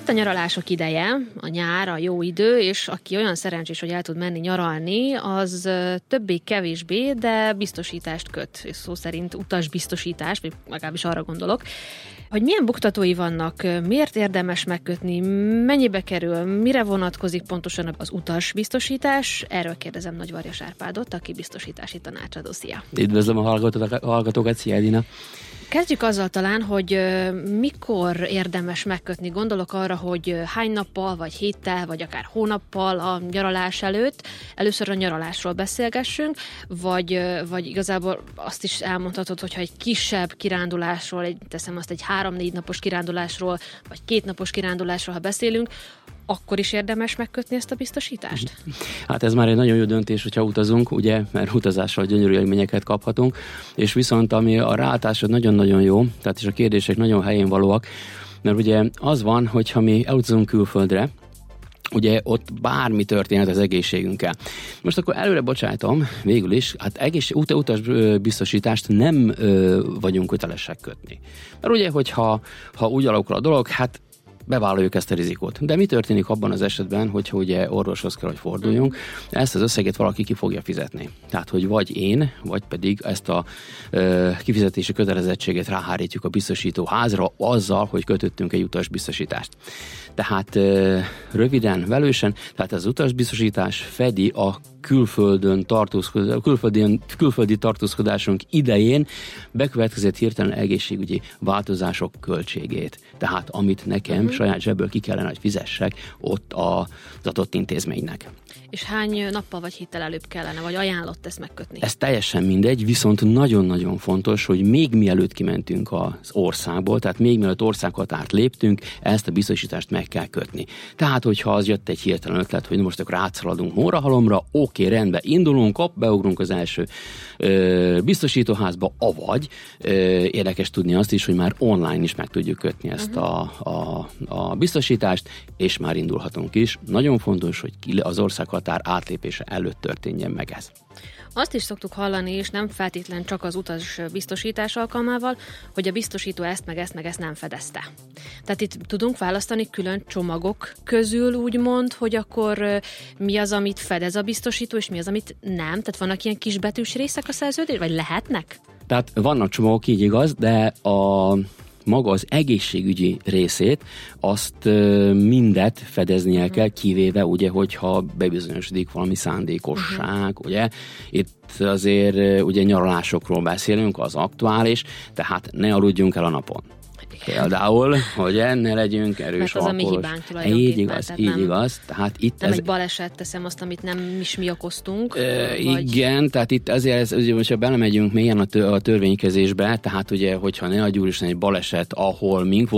Itt a nyaralások ideje, a nyár, a jó idő, és aki olyan szerencsés, hogy el tud menni nyaralni, az többé-kevésbé, de biztosítást köt. És szó szerint utasbiztosítást, vagy legalábbis arra gondolok, hogy milyen buktatói vannak, miért érdemes megkötni, mennyibe kerül, mire vonatkozik pontosan az utasbiztosítás. Erről kérdezem Nagy Varjas Árpádot, aki biztosítási tanácsadó. Szia! Üdvözlöm a hallgatókat, szia Edina! Kezdjük azzal talán, hogy mikor érdemes megkötni. Gondolok arra, hogy hány nappal, vagy héttel, vagy akár hónappal a nyaralás előtt. Először a nyaralásról beszélgessünk, vagy igazából azt is elmondhatod, hogyha egy kisebb kirándulásról, teszem azt egy 3-4 napos kirándulásról, vagy 2 napos kirándulásról, ha beszélünk, akkor is érdemes megkötni ezt a biztosítást? Hát ez már egy nagyon jó döntés, hogyha utazunk, ugye, mert utazással gyönyörű élményeket kaphatunk, és viszont ami a ráállásod nagyon-nagyon jó, tehát és a kérdések nagyon helyén valóak, mert ugye az van, hogyha mi elutazunk külföldre, ugye ott bármi történhet az egészségünkkel. Most akkor előre bocsájtom, végül is, hát utasbiztosítást nem vagyunk kötelesek kötni. Mert ugye, hogyha úgy alakul a dolog, hát bevállaljuk ezt a rizikót. De mi történik abban az esetben, hogyha ugye orvoshoz kell, hogy forduljunk, ezt az összeget valaki ki fogja fizetni. Tehát, hogy vagy én, vagy pedig ezt a kifizetési kötelezettséget ráhárítjuk a biztosító házra azzal, hogy kötöttünk egy utasbiztosítást. Tehát röviden, velősen, tehát az utasbiztosítás fedi a külföldi tartózkodásunk idején bekövetkezett hirtelen egészségügyi változások költségét. Tehát amit nekem saját zsebből ki kellene, hogy fizessek ott az adott intézménynek. És hány nappal vagy héttel előbb kellene, vagy ajánlott ezt megkötni? Ez teljesen mindegy, viszont nagyon-nagyon fontos, hogy még mielőtt kimentünk az országból, tehát még mielőtt országhatárt léptünk, ezt a biztosítást meg kell kötni. Tehát, hogyha az jött egy hirtelen ötlet, hogy most akkor átszaladunk Mórahalomra, oké, rendben, indulunk, beugrunk az első biztosítóházba, avagy érdekes tudni azt is, hogy már online is meg tudjuk kötni ezt a biztosítást, és már indulhatunk is. Nagyon fontos, hogy az országhatár átlépése előtt történjen meg ez. Azt is szoktuk hallani, és nem feltétlen csak az utas biztosítás alkalmával, hogy a biztosító ezt nem fedezte. Tehát itt tudunk választani külön csomagok közül, úgymond, hogy akkor mi az, amit fedez a biztosító, és mi az, amit nem. Tehát vannak ilyen kisbetűs részek a szerződés, vagy lehetnek? Tehát vannak csomagok, így igaz, de maga az egészségügyi részét, azt mindet fedeznie kell, kivéve ugye, hogyha bebizonyosodik valami szándékosság, ugye. Itt azért ugye nyaralásokról beszélünk, az aktuális, tehát ne aludjunk el a napon. Például, hogy ne legyünk erős alkoholos. Mert az a mi hibánk tulajdonképpen. Így igaz. Tehát itt nem egy baleset, teszem azt, amit nem is mi okoztunk. Igen, tehát itt azért, hogyha belemegyünk mélyen a törvénykezésbe, tehát ugye, hogyha ne adjúl is egy baleset, ahol mink